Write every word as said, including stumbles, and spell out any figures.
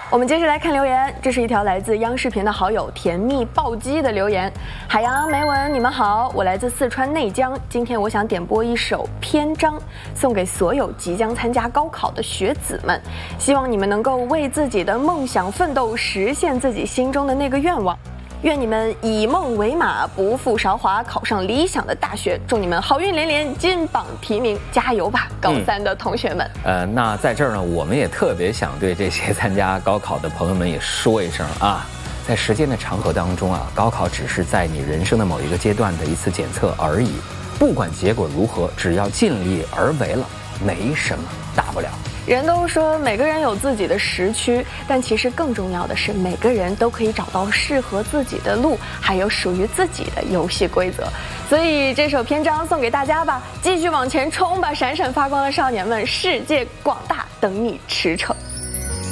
我们接着来看留言，这是一条来自央视频的好友甜蜜暴击的留言。海洋、梅文，你们好，我来自四川内江，今天我想点播一首《篇章》，送给所有即将参加高考的学子们，希望你们能够为自己的梦想奋斗，实现自己心中的那个愿望。愿你们以梦为马，不负韶华，考上理想的大学。祝你们好运连连，金榜题名，加油吧，高三的同学们！ 嗯、呃，那在这儿呢，我们也特别想对这些参加高考的朋友们也说一声啊，在时间的长河当中啊，高考只是在你人生的某一个阶段的一次检测而已。不管结果如何，只要尽力而为了，没什么大不了。 人都说每个人有自己的时区，但其实更重要的是，每个人都可以找到适合自己的路，还有属于自己的游戏规则。所以这首篇章送给大家吧，继续往前冲吧，闪闪发光的少年们，世界广大，等你驰骋。